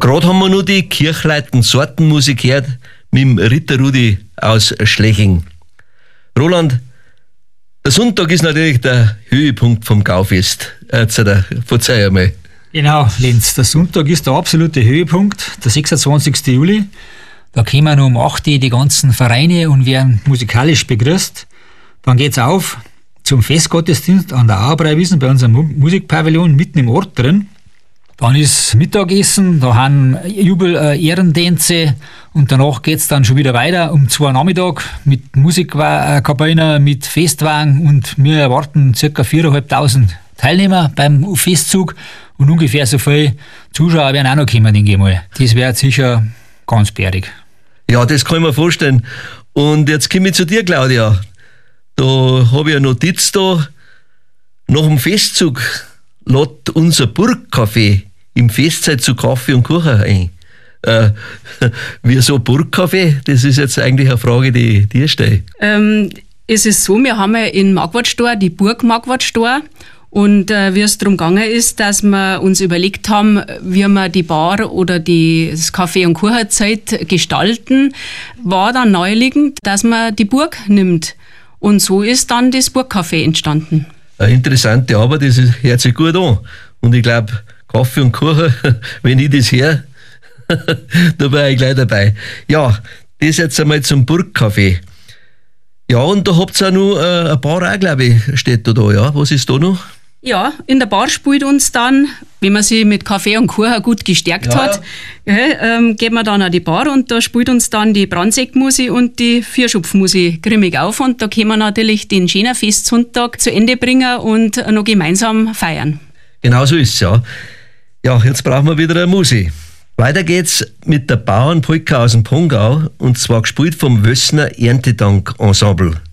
Gerade haben wir nur die Kirchleiten Sortenmusik gehört mit dem Ritter Rudi aus Schleching. Roland, der Sonntag ist natürlich der Höhepunkt vom Gaufest. Verzeih einmal. Genau, Lenz, der Sonntag ist der absolute Höhepunkt, der 26. Juli. Da kommen um 8 Uhr die ganzen Vereine und werden musikalisch begrüßt. Dann geht's auf zum Festgottesdienst an der Auerbreiwiesen bei unserem Musikpavillon mitten im Ort drin. Dann ist Mittagessen, da haben Jubel-Ehrendänze und danach geht's dann schon wieder weiter um 2 Uhr Nachmittag mit Musikkabine, mit Festwagen und wir erwarten ca. 4.500 Teilnehmer beim Festzug und ungefähr so viele Zuschauer werden auch noch kommen, denke ich mal. Das wird sicher ganz bärig. Ja, das kann ich mir vorstellen. Und jetzt komme ich zu dir, Claudia. Da habe ich eine Notiz da. Nach dem Festzug lädt unser Burgcafé im Festzeit zu Kaffee und Kuchen ein. Wieso Burgcafé? Das ist jetzt eigentlich eine Frage, die ich dir stelle. Es ist so, wir haben ja in Marquardstor die Burg Marquardstor. Und wie es darum gegangen ist, dass wir uns überlegt haben, wie wir die Bar oder das Kaffee- und Kuchenzeit gestalten, war dann naheliegend, dass man die Burg nimmt. Und so ist dann das Burgcafé entstanden. Eine interessante Arbeit, das hört sich gut an. Und ich glaube, Kaffee und Kuchen, wenn ich das höre, da wäre ich gleich dabei. Ja, das jetzt einmal zum Burgcafé. Ja, und da habt ihr auch noch ein Bar auch, glaube ich, steht da, ja. Was ist da noch? Ja, in der Bar spielt uns dann, wenn man sich mit Kaffee und Kuchen gut gestärkt hat, geht man dann an die Bar und da spielt uns dann die Brandsektmusik und die Vierschupfmusik grimmig auf und da können wir natürlich den schönen Festsonntag zu Ende bringen und noch gemeinsam feiern. Genau so ist es, ja. Ja, jetzt brauchen wir wieder eine Musik. Weiter geht's mit der Bauernpolka aus dem Pongau und zwar gespielt vom Wössner Erntedank Ensemble.